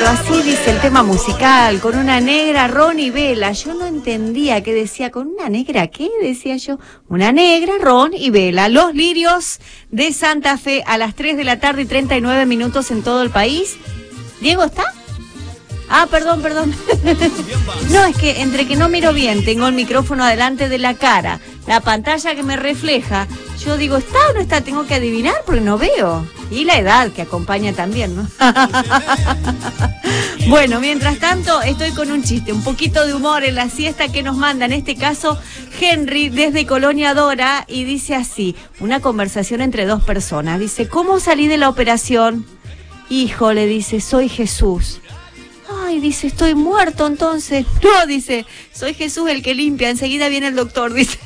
bienvenido. Así dice el tema musical, con una negra, ron y vela. Yo no entendía qué decía, ¿con una negra qué? Decía yo. Una negra, ron y vela. Los Lirios de Santa Fe a las 3 de la tarde y 39 minutos en todo el país. ¿Diego está? Ah, perdón. No, es que entre que no miro bien, tengo el micrófono adelante de la cara, la pantalla que me refleja. Yo digo, ¿está o no está? Tengo que adivinar porque no veo. Y la edad que acompaña también, ¿no? Bueno, mientras tanto, estoy con un chiste, un poquito de humor en la siesta que nos manda, en este caso, Henry desde Colonia Dora, y dice así, una conversación entre dos personas. Dice, ¿cómo salí de la operación? Hijo, le dice, soy Jesús. Ay, dice, estoy muerto entonces. No, dice, soy Jesús el que limpia, enseguida viene el doctor, dice.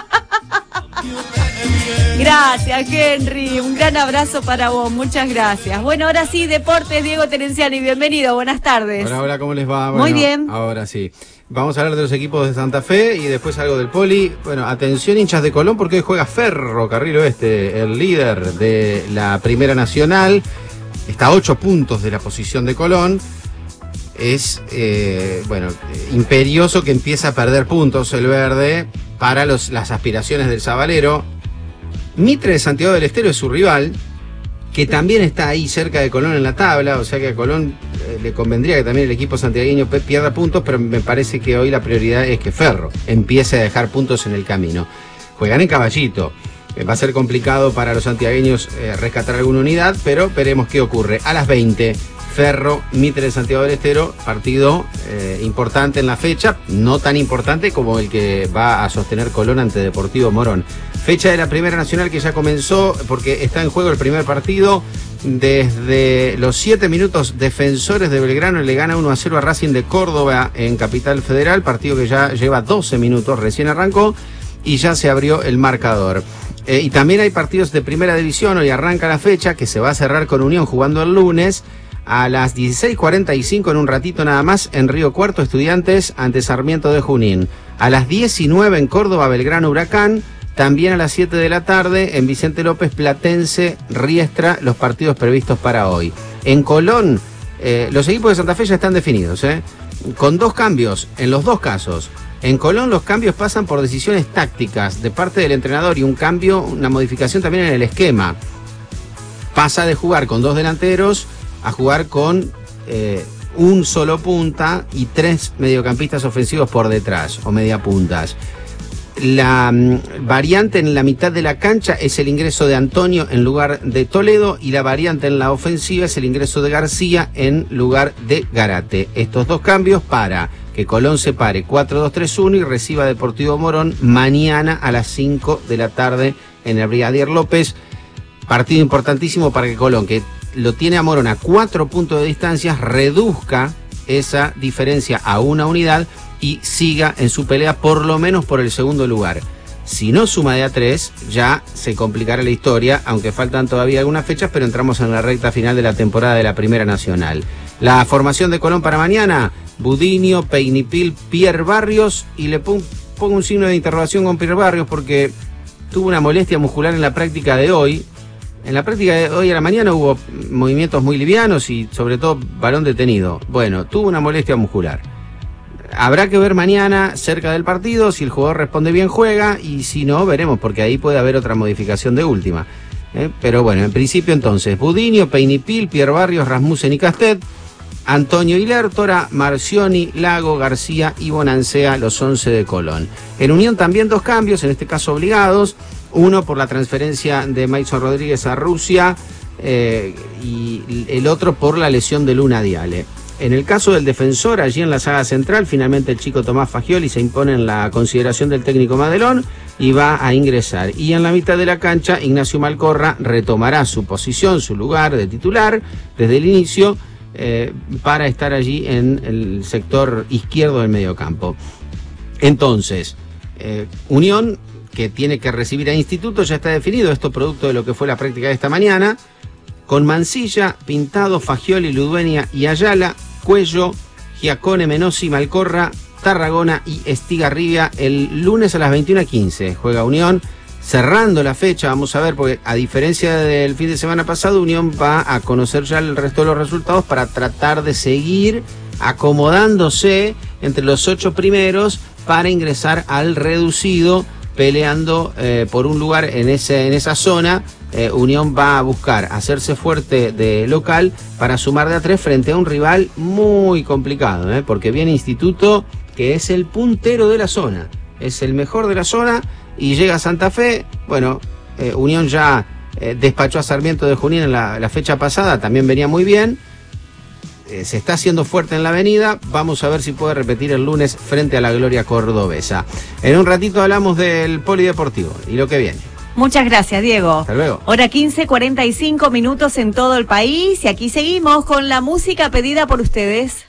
Gracias, Henry, un gran abrazo para vos, muchas gracias. Bueno, ahora sí, Deportes, Diego Terenciani, bienvenido, buenas tardes. Hola, ¿cómo les va? Bueno, muy bien. Ahora sí. Vamos a hablar de los equipos de Santa Fe y después algo del Poli. Bueno, atención hinchas de Colón porque hoy juega Ferro Carril Oeste, el líder de la Primera Nacional. Está a 8 puntos de la posición de Colón. Es, imperioso que empiece a perder puntos el verde para las aspiraciones del Sabalero. Mitre de Santiago del Estero es su rival, que también está ahí cerca de Colón en la tabla, o sea que a Colón le convendría que también el equipo santiagueño pierda puntos, pero me parece que hoy la prioridad es que Ferro empiece a dejar puntos en el camino. Juegan en Caballito. Va a ser complicado para los santiagueños rescatar alguna unidad, pero veremos qué ocurre. A las 20, Ferro, Mitre de Santiago del Estero, partido importante en la fecha, no tan importante como el que va a sostener Colón ante Deportivo Morón. Fecha de la Primera Nacional que ya comenzó, porque está en juego el primer partido. Desde los 7 minutos, Defensores de Belgrano le gana 1-0 a Racing de Córdoba en Capital Federal, partido que ya lleva 12 minutos, recién arrancó y ya se abrió el marcador. Y también hay partidos de Primera División, hoy arranca la fecha que se va a cerrar con Unión jugando el lunes a las 16:45 en un ratito nada más en Río Cuarto, Estudiantes ante Sarmiento de Junín. A las 19 en Córdoba, Belgrano Huracán. También a las 7 de la tarde en Vicente López, Platense, Riestra, los partidos previstos para hoy. En Colón, los equipos de Santa Fe ya están definidos, con 2 cambios en los 2 casos. En Colón los cambios pasan por decisiones tácticas de parte del entrenador y una modificación también en el esquema. Pasa de jugar con 2 delanteros a jugar con un solo punta y 3 mediocampistas ofensivos por detrás o mediapuntas. La variante en la mitad de la cancha es el ingreso de Antonio en lugar de Toledo y la variante en la ofensiva es el ingreso de García en lugar de Garate. Estos 2 cambios para que Colón se pare 4-2-3-1 y reciba Deportivo Morón mañana a las 5 de la tarde en el Brigadier López. Partido importantísimo para que Colón, que lo tiene a Morón a 4 puntos de distancia, reduzca esa diferencia a 1 unidad y siga en su pelea por lo menos por el segundo lugar. Si no suma de a 3, ya se complicará la historia, aunque faltan todavía algunas fechas, pero entramos en la recta final de la temporada de la Primera Nacional. La formación de Colón para mañana: Budinio, Peinipil, Pierre Barrios, y le pongo un signo de interrogación con Pierre Barrios porque tuvo una molestia muscular en la práctica de hoy. En la práctica de hoy a la mañana hubo movimientos muy livianos y sobre todo balón detenido. Bueno, tuvo una molestia muscular. Habrá que ver mañana cerca del partido, si el jugador responde bien juega y si no veremos porque ahí puede haber otra modificación de última. Pero bueno, en principio entonces, Budinio, Peinipil, Pierre Barrios, Rasmussen y Castet, Antonio Hilertora, Marcioni, Lago, García y Bonancea, los 11 de Colón. En Unión también 2 cambios, en este caso obligados, uno por la transferencia de Maison Rodríguez a Rusia y el otro por la lesión de Luna Diale. En el caso del Defensor, allí en la saga central, finalmente el chico Tomás Fagioli se impone en la consideración del técnico Madelón y va a ingresar. Y en la mitad de la cancha, Ignacio Malcorra retomará su posición, su lugar de titular desde el inicio para estar allí en el sector izquierdo del mediocampo. Entonces, Unión, que tiene que recibir a Instituto, ya está definido, esto producto de lo que fue la práctica de esta mañana, con Mancilla, Pintado, Fagioli, Ludueña y Ayala, Cuello, Giacone, Menossi, Malcorra, Tarragona y Estigarribia. El lunes a las 21:15 juega Unión, cerrando la fecha, vamos a ver, porque a diferencia del fin de semana pasado, Unión va a conocer ya el resto de los resultados para tratar de seguir acomodándose entre los 8 primeros para ingresar al reducido, peleando por un lugar en esa zona. Unión va a buscar hacerse fuerte de local para sumar de a 3 frente a un rival muy complicado, porque viene Instituto, que es el puntero de la zona, es el mejor de la zona, y llega Santa Fe. Bueno, Unión ya despachó a Sarmiento de Junín en la fecha pasada, también venía muy bien. Se está haciendo fuerte en la avenida. Vamos a ver si puede repetir el lunes frente a la Gloria Cordobesa. En un ratito hablamos del polideportivo y lo que viene. Muchas gracias, Diego. Hasta luego. Hora 15:45 en todo el país, y aquí seguimos con la música pedida por ustedes.